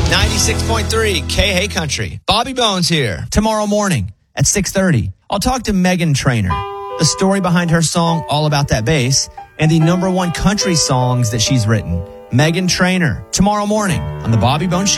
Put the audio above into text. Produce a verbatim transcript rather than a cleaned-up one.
ninety-six point three K Hey Country. Bobby Bones here. Tomorrow morning at six thirty, I'll talk to Meghan Trainor. The story behind her song, All About That Bass, and the number one country songs that she's written. Meghan Trainor. Tomorrow morning on The Bobby Bones Show.